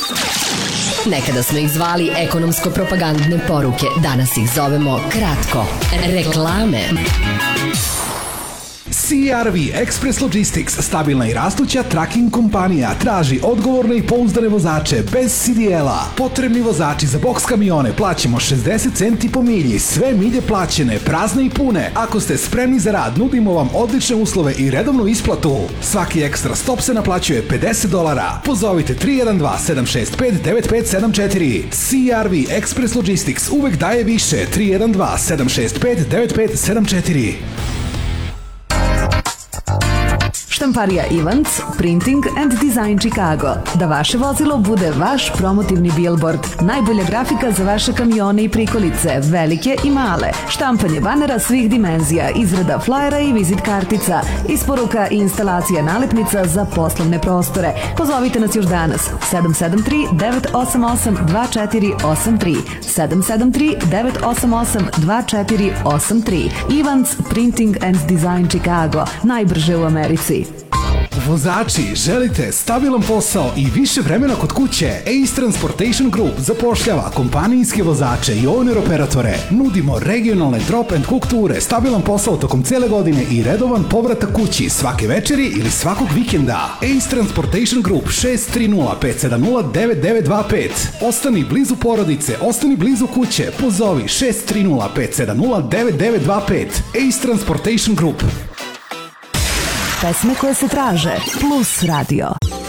Nekada smo ih zvali ekonomsko-propagandne poruke, danas ih zovemo kratko reklame. CRV Express Logistics, stabilna i rastuća tracking kompanija, traži odgovorne i pouzdane vozače bez CDL-a. Potrebni vozači za boks kamione plaćamo 60 centi po milji, sve milje plaćene, prazne i pune. Ako ste spremni za rad, nudimo vam odlične uslove i redovnu isplatu. Svaki ekstra stop se naplaćuje $50. Pozovite 312-765-9574. CRV Express Logistics uvek daje više. 312-765-9574. Štamparija Evans, Printing and Design Chicago. Da vaše vozilo bude vaš promotivni billboard. Najbolja grafika za vaše kamione i prikolice, velike i male. Štampanje banera svih dimenzija, izrada flajera i vizit kartica, isporuka i instalacija nalepnica za poslovne prostore. Pozovite nas još danas. 773-988-2483. 773-988-2483. Evans, Printing and Design Chicago. Najbrže u Americi. Vozači, želite stabilan posao i više vremena kod kuće? Ace Transportation Group zapošljava kompanijske vozače i owner operatore. Nudimo regionalne drop and cook ture, stabilan posao tokom cele godine i redovan povratak kući svake večeri ili svakog vikenda. Ace Transportation Group 630-570-9925. Ostani blizu porodice, ostani blizu kuće, pozovi 630-570-9925. Ace Transportation Group. Pesme koje se traže, Plus Radio.